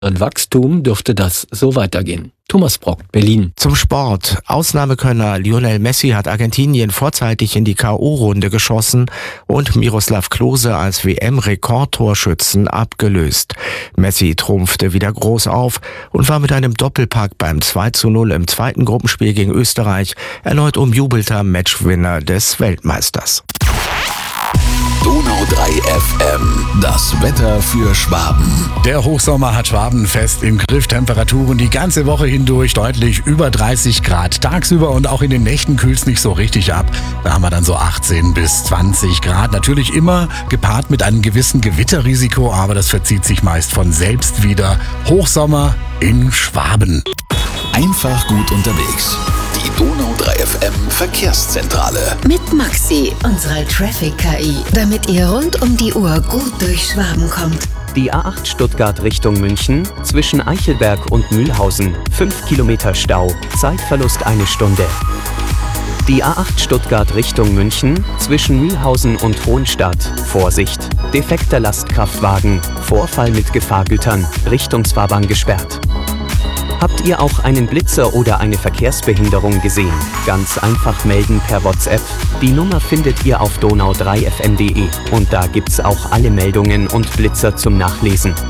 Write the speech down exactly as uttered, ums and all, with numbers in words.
Wachstum dürfte das so weitergehen. Thomas Brock, Berlin. Zum Sport. Ausnahmekönner Lionel Messi hat Argentinien vorzeitig in die K O-Runde geschossen und Miroslav Klose als W M-Rekordtorschützen abgelöst. Messi trumpfte wieder groß auf und war mit einem Doppelpack beim zwei zu null im zweiten Gruppenspiel gegen Österreich erneut umjubelter Matchwinner des Weltmeisters. Donau drei F M, das Wetter für Schwaben. Der Hochsommer hat Schwaben fest im Griff. Temperaturen die ganze Woche hindurch deutlich über dreißig Grad. Tagsüber und auch in den Nächten kühlt es nicht so richtig ab. Da haben wir dann so achtzehn bis zwanzig Grad. Natürlich immer gepaart mit einem gewissen Gewitterrisiko, aber das verzieht sich meist von selbst wieder. Hochsommer in Schwaben. Einfach gut unterwegs. Die Donau drei F M Verkehrszentrale. Mit Maxi, unserer Traffic-K I, damit ihr rund um die Uhr gut durch Schwaben kommt. Die A acht Stuttgart Richtung München, zwischen Eichelberg und Mühlhausen, fünf Kilometer Stau, Zeitverlust eine Stunde. Die A acht Stuttgart Richtung München, zwischen Mühlhausen und Hohenstadt, Vorsicht, defekter Lastkraftwagen, Vorfall mit Gefahrgütern, Richtungsfahrbahn gesperrt. Habt ihr auch einen Blitzer oder eine Verkehrsbehinderung gesehen? Ganz einfach melden per WhatsApp. Die Nummer findet ihr auf donau drei f m punkt de und da gibt's auch alle Meldungen und Blitzer zum Nachlesen.